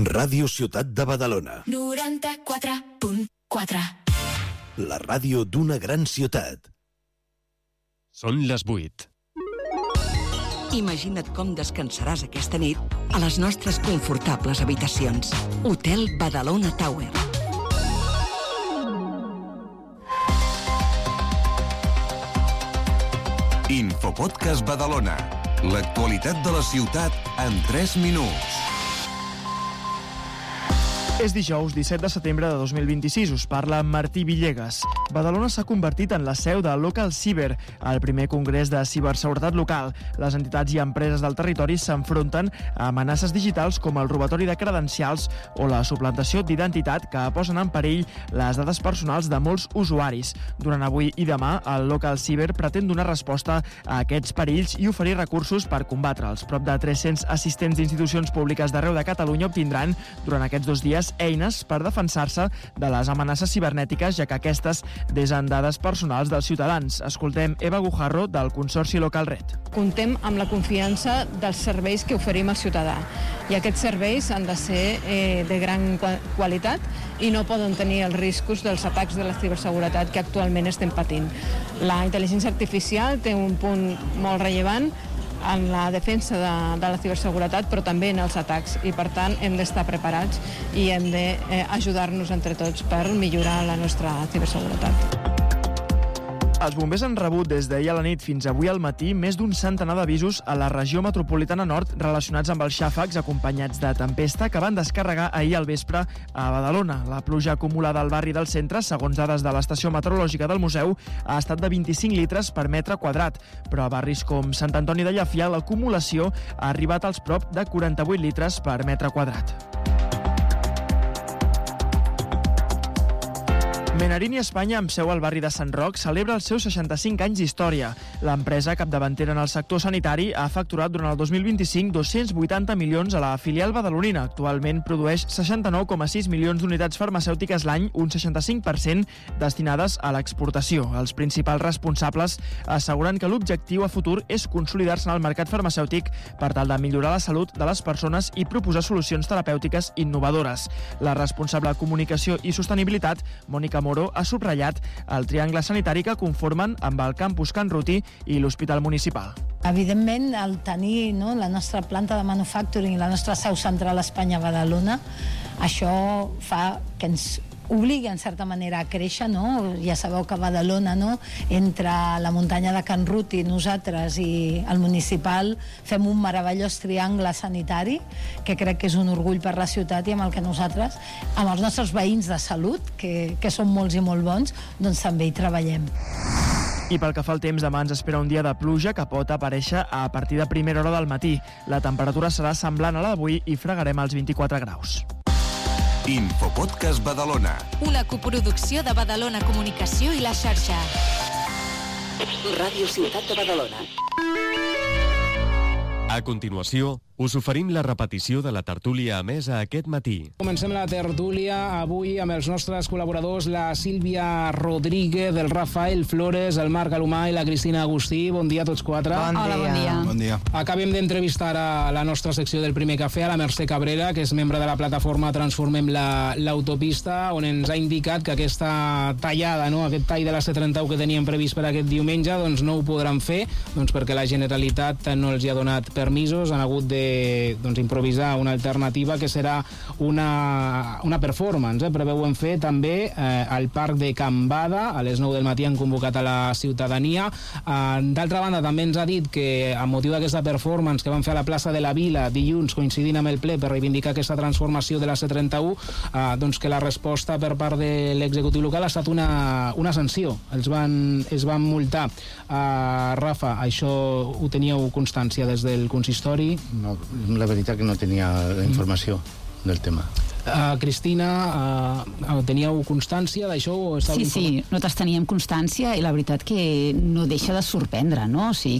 Ràdio Ciutat de Badalona. 94.4. La ràdio d'una gran ciutat. Són les 8. Imagina't com descansaràs aquesta nit a les nostres confortables habitacions. Hotel Badalona Tower. Infopodcast Badalona. L'actualitat de la ciutat en 3 minuts. És dijous 17 de setembre de 2026. Us parla Martí Villegas. Badalona s'ha convertit en la seu de Local Cyber, el primer congrés de ciberseguretat local. Les entitats i empreses del territori s'enfronten a amenaces digitals com el robatori de credencials o la suplantació d'identitat que posen en perill les dades personals de molts usuaris. Durant avui i demà, el Local Cyber pretén donar resposta a aquests perills i oferir recursos per combatre'ls. Prop de 300 assistents d'institucions públiques d'arreu de Catalunya obtindran durant aquests 2 dies eines per defensar-se de les amenaces cibernètiques, ja que aquestes desen dades personals dels ciutadans. Escoltem Eva Gujarro, del Consorci Local Red. Contem amb la confiança dels serveis que oferim al ciutadà, i aquests serveis han de ser de gran qualitat i no poden tenir els riscos dels atacs de la ciberseguretat que actualment estem patint. La intel·ligència artificial té un punt molt rellevant en la defensa de la ciberseguretat, però també en els atacs, i per tant hem d'estar preparats i hem d'ajudar-nos entre tots per millorar la nostra ciberseguretat. Els bombers han rebut des d'ahir a la nit fins avui al matí més d'un centenar d'avisos a la regió metropolitana nord relacionats amb els xàfecs acompanyats de tempesta que van descarregar ahir al vespre a Badalona. La pluja acumulada al barri del centre, segons dades de l'estació meteorològica del museu, ha estat de 25 litres per metre quadrat, però a barris com Sant Antoni de Llafià l'acumulació ha arribat als prop de 48 litres per metre quadrat. Menarini Espanya, amb seu al barri de Sant Roc, celebra els seus 65 anys d'història. L'empresa capdavantera en el sector sanitari ha facturat durant el 2025 280 milions a la filial badalonina. Actualment produeix 69,6 milions d'unitats farmacèutiques l'any, un 65% destinades a l'exportació. Els principals responsables asseguren que l'objectiu a futur és consolidar-se en el mercat farmacèutic per tal de millorar la salut de les persones i proposar solucions terapèutiques innovadores. La responsable de comunicació i sostenibilitat, Mònica Moro, ha subratllat el triangle sanitari que conformen amb el campus Can Ruti i l'Hospital Municipal. Evidentment, el tenir la nostra planta de manufacturing i la nostra seu central a Espanya a Badalona, això fa que ens obligui en certa manera a créixer, no? Ja sabeu que a Badalona, entre la muntanya de Can Ruti, nosaltres i el municipal fem un meravellós triangle sanitari que crec que és un orgull per la ciutat i amb el que nosaltres, amb els nostres veïns de salut, que són molts i molt bons, doncs també hi treballem. I pel que fa al temps, demà ens espera un dia de pluja que pot aparèixer a partir de primera hora del matí. La temperatura serà semblant a la d'avui i fregarem els 24 graus. Infopodcast Badalona. Una coproducció de Badalona Comunicació i la xarxa. Ràdio Ciutat de Badalona. A continuació, us oferim la repetició de la tertúlia emesa aquest matí. Comencem la tertúlia avui amb els nostres col·laboradors, la Sílvia Rodríguez, el Rafael Flores, el Marc Alomà i la Cristina Agustí. Bon dia a tots quatre. Hola, bon dia. Bon dia. Acabem d'entrevistar a la nostra secció del Primer Cafè, a la Mercè Cabrera, que és membre de la plataforma Transformem l'Autopista, on ens ha indicat que aquesta tallada, aquest tall de la C31 que teníem previst per aquest diumenge, doncs no ho podran fer, perquè la Generalitat no els hi ha donat permisos, han hagut de improvisar una alternativa que serà una performance. Preveuen fer també al Parc de Can Bada, a les 9 del matí han convocat a la ciutadania. D'altra banda, també ens ha dit que amb motiu d'aquesta performance que van fer a la plaça de la Vila dilluns, coincidint amb el ple per reivindicar aquesta transformació de la C31, que la resposta per part de l'executiu local ha estat una sanció. Es van multar. Rafa, això ho teníeu constància des del consistori? No, la veritat que no tenia la informació del tema. Cristina, teníeu constància d'això? Sí, nosaltres teníem constància i la veritat que no deixa de sorprendre, no? O sigui